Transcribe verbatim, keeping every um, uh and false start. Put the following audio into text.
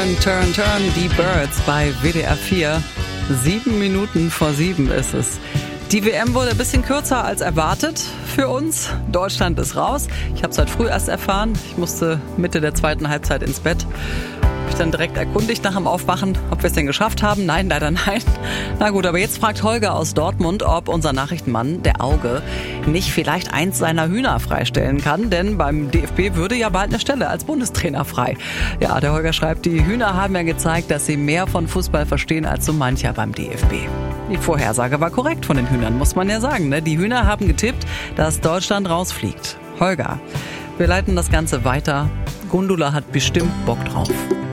Turn, turn, turn, die Birds bei W D R vier. Sieben Minuten vor sieben ist es. Die W M wurde ein bisschen kürzer als erwartet für uns. Deutschland ist raus. Ich habe es heute früh erst erfahren. Ich musste Mitte der zweiten Halbzeit ins Bett. Habe ich dann direkt erkundigt nach dem Aufwachen, ob wir es denn geschafft haben. Nein, leider nein. Na gut, aber jetzt fragt Holger aus Dortmund, ob unser Nachrichtenmann, der Auge, nicht vielleicht eins seiner Hühner freistellen kann. Denn beim D F B würde ja bald eine Stelle als Bundestrainer frei. Ja, der Holger schreibt, die Hühner haben ja gezeigt, dass sie mehr von Fußball verstehen als so mancher beim D F B. Die Vorhersage war korrekt von den Hühnern, muss man ja sagen. Ne? Die Hühner haben getippt, dass Deutschland rausfliegt. Holger, wir leiten das Ganze weiter. Gundula hat bestimmt Bock drauf.